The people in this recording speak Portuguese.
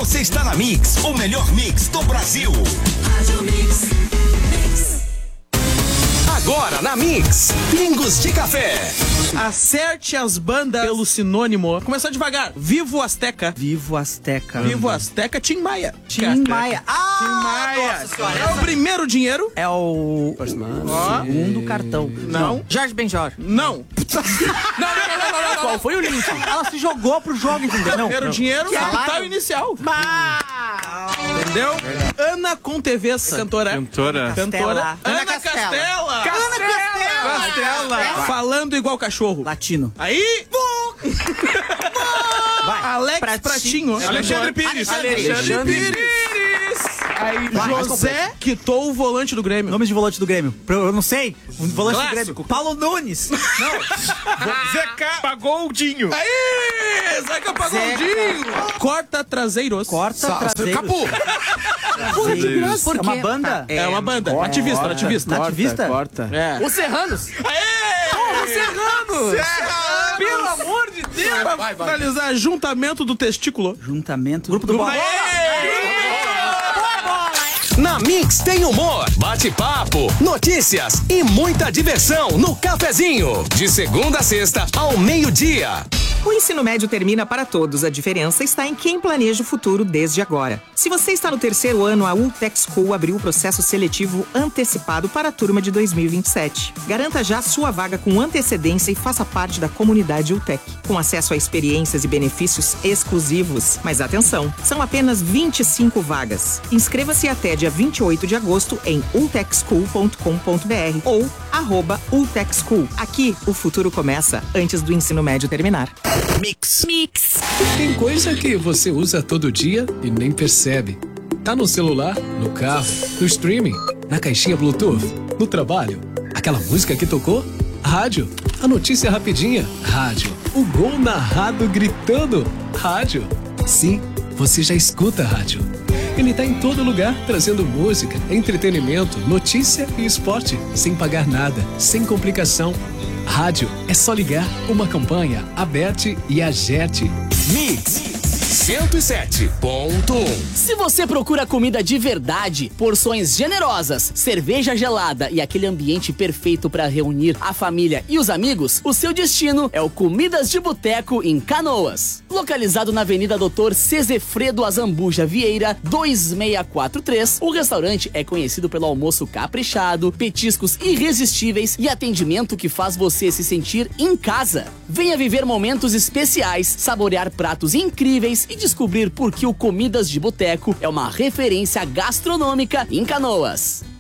Você está na Mix, o melhor mix do Brasil. Rádio Mix. Agora na Mix, Pingos de Café. Acerte as bandas pelo sinônimo. Começar devagar. Vivo Azteca. Vivo Azteca. Vivo Azteca, Tim Maia. Tim Maia. Ah, Tim Maia. Nossa senhora. É o primeiro dinheiro. É o segundo cartão. Não. Jorge Benjor. Não. Não. Qual foi o link? Ela se jogou pro jogo, entendeu? Não. Primeiro dinheiro, capital inicial. Entendeu? Ana Contevessa. Cantora. Castela. Ana Castela. Castela. Falando igual cachorro. Latino. Aí. Vai. Alex Pratinho. Alexandre Pires. Aí, Vai, José quitou o volante do Grêmio. Nomes de volante do Grêmio. Eu não sei. O volante Clássico. do Grêmio. Paulo Nunes. Zeca Pagoldinho. Aí, Zeca Pagodinho. Corta traseiros. Corta traseiro. Capu. É uma banda? É uma banda. Ativista. Ativista? É. Os Serranos. Aê! Os Serranos. Pelo amor de Deus. Vai. Finalizar, juntamento do testículo. Juntamento. Grupo do Bola. Na Mix tem humor, bate-papo, notícias e muita diversão no cafezinho. De segunda a sexta, ao meio-dia. O ensino médio termina para todos. A diferença está em quem planeja o futuro desde agora. Se você está no terceiro ano, a Ultec School abriu o processo seletivo antecipado para a turma de 2027. Garanta já sua vaga com antecedência e faça parte da comunidade Ultec, com acesso a experiências e benefícios exclusivos. Mas atenção, são apenas 25 vagas. Inscreva-se até dia 28 de agosto em ultecschool.com.br ou @ultecschool. Aqui, o futuro começa antes do ensino médio terminar. Mix. Tem coisa que você usa todo dia e nem percebe. Tá no celular, no carro, no streaming, na caixinha Bluetooth, no trabalho. Aquela música que tocou? Rádio. A notícia rapidinha? Rádio. O gol narrado gritando? Rádio. Sim, você já escuta rádio. Ele tá em todo lugar, trazendo música, entretenimento, notícia e esporte, sem pagar nada, sem complicação. Rádio é só ligar, uma campanha, Aberte e Agerte. Mix 107.1. Se você procura comida de verdade, porções generosas, cerveja gelada e aquele ambiente perfeito para reunir a família e os amigos, o seu destino é o Comidas de Boteco em Canoas. Localizado na Avenida Doutor Cezefredo Azambuja Vieira, 2643, o restaurante é conhecido pelo almoço caprichado, petiscos irresistíveis e atendimento que faz você se sentir em casa. Venha viver momentos especiais, saborear pratos incríveis e descobrir por que o Comidas de Boteco é uma referência gastronômica em Canoas.